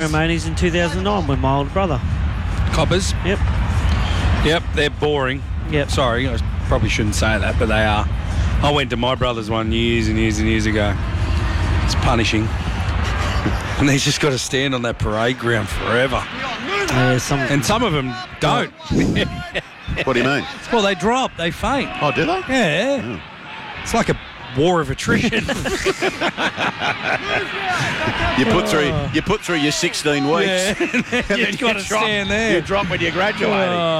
ceremonies in 2009 with my older brother. Cobbers? Yep. Yep, they're boring. Yep. Sorry, I probably shouldn't say that, but they are. I went to my brother's one years and years and years ago. It's punishing. And he's just got to stand on that parade ground forever. And some of them don't. What do you mean? Well, they drop, they faint. Oh, do they? Yeah. Oh. It's like a war of attrition. You put through your 16 weeks. Yeah. And You've got to stand there. You drop when you're graduating.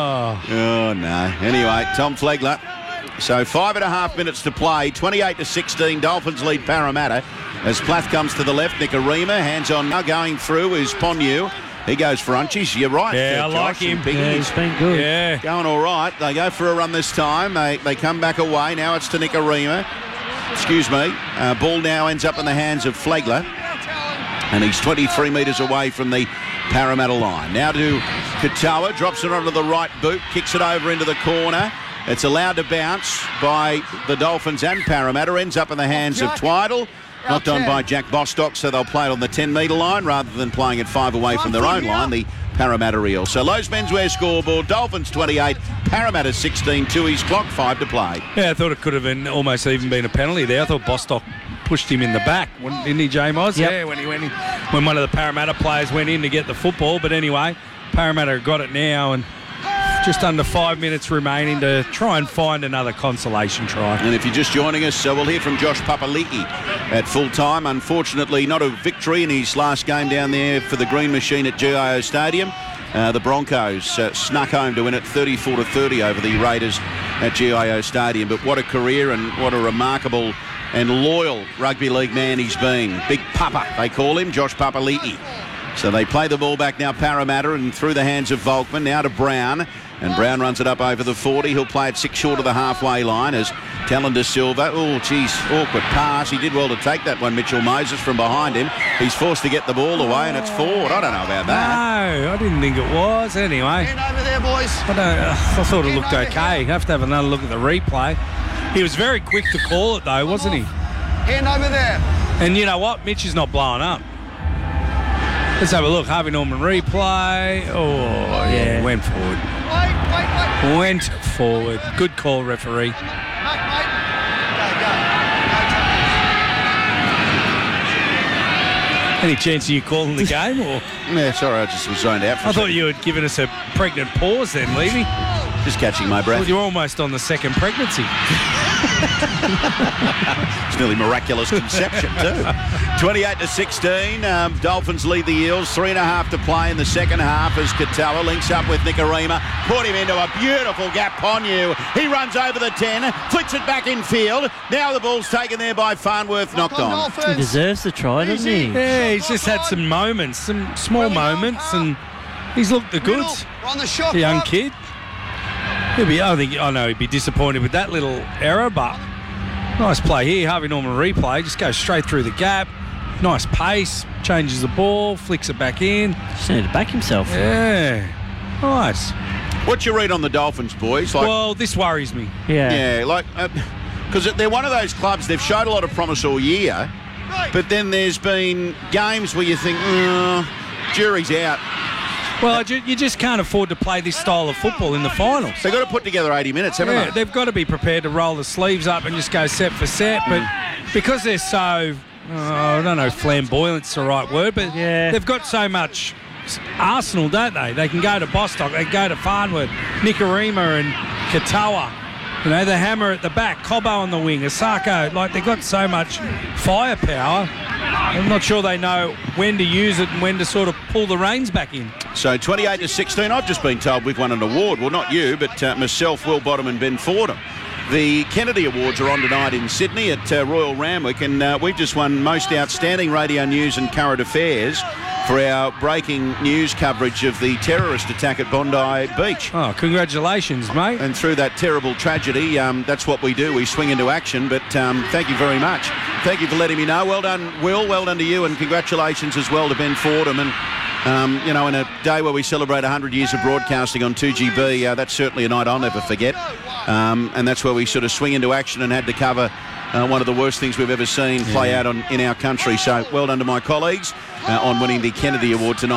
Oh, no. Anyway, Tom Flegler. So 5.5 minutes to play. 28-16. Dolphins lead Parramatta as Plath comes to the left. Nikorima, hands on now. Going through is Ponyu. He goes for Unchies. You're right. Yeah, I Josh, like him. Yeah, he's been good. Yeah. Going all right. They go for a run this time. They come back away. Now it's to Nikorima. Excuse me. Ball now ends up in the hands of Flegler. And he's 23 metres away from the Parramatta line. Now to Katoa. Drops it onto the right boot. Kicks it over into the corner. It's allowed to bounce by the Dolphins and Parramatta. Ends up in the hands of Twiddle. Not done by Jack Bostock, so they'll play it on the 10-metre line rather than playing it 5 away from their own line, the Parramatta Eels. So Lowe's menswear scoreboard, Dolphins 28, Parramatta 16, Tui's clock, 5 to play. Yeah, I thought it could have been almost even been a penalty there. I thought Bostock pushed him in the back, didn't he, J. Moz? Yep. Yeah, when he went in, when one of the Parramatta players went in to get the football. But anyway, Parramatta got it now, and just under 5 minutes remaining to try and find another consolation try. And if you're just joining us, we'll hear from Josh Papali'i at full time. Unfortunately, not a victory in his last game down there for the Green Machine at GIO Stadium. The Broncos snuck home to win it 34-30 over the Raiders at GIO Stadium. But what a career and what a remarkable and loyal rugby league man he's been. Big Papa, they call him, Josh Papali'i. So they play the ball back now, Parramatta, and through the hands of Volkman, now to Brown. And Brown runs it up over the 40. He'll play it 6 short of the halfway line as Talon Silva. Oh, geez, awkward pass. He did well to take that one, Mitchell Moses, from behind him. He's forced to get the ball away, and it's forward. I don't know about that. No, I didn't think it was. Anyway, Hand over there, boys. I thought it looked okay. Have to have another look at the replay. He was very quick to call it, though, wasn't he? Hand over there. And you know what? Mitch is not blowing up. Let's have a look. Harvey Norman replay. Oh, yeah, went forward. Wait. Went forward. Good call, referee. Mate. Any chance of you calling the game? Or Yeah, sorry, I just was zoned out for I a thought second. you had given us a pregnant pause then, Levy. Just catching my breath. Well, you're almost on the second pregnancy. It's nearly miraculous conception too. 28-16. Dolphins lead the Eels. 3.5 to play in the second half as Katoa links up with Nikorima. Put him into a beautiful gap. Ponyu. He runs over the 10. Flicks it back in field. Now the ball's taken there by Farnworth. Knocked on. He deserves the try, doesn't he? Yeah, he's just had some moments, some small moments, and he's looked the goods. We're on the shot The young clock. kid. I know he'd be disappointed with that little error, but nice play here. Harvey Norman replay, just goes straight through the gap. Nice pace, changes the ball, flicks it back in. Just need to back himself. Yeah, nice. What's your read on the Dolphins, boys? Well, this worries me. Yeah. Because they're one of those clubs, they've showed a lot of promise all year, but then there's been games where you think, jury's out. Well, you just can't afford to play this style of football in the finals. They've got to put together 80 minutes, haven't Yeah, they? they've got to be prepared to roll the sleeves up and just go set for set. But because they're so, I don't know if flamboyant's the right word, but Yeah. they've got so much arsenal, don't they? They can go to Bostock, they can go to Farnworth, Nikorima and Katoa. You know, the hammer at the back, Cobbo on the wing, Asako. Like, they've got so much firepower. I'm not sure they know when to use it and when to sort of pull the reins back in. So 28-16, I've just been told we've won an award. Well, not you, but myself, Will Bottom and Ben Fordham. The Kennedy Awards are on tonight in Sydney at Royal Randwick, and we've just won Most Outstanding Radio News and Current Affairs for our breaking news coverage of the terrorist attack at Bondi Beach. Oh, congratulations, mate. And through that terrible tragedy, that's what we do. We swing into action, but thank you very much. Thank you for letting me know. Well done, Will. Well done to you, and congratulations as well to Ben Fordham. And, in a day where we celebrate 100 years of broadcasting on 2GB, that's certainly a night I'll never forget. And that's where we sort of swing into action and had to cover one of the worst things we've ever seen play out in our country. So well done to my colleagues on winning the Kennedy Award tonight.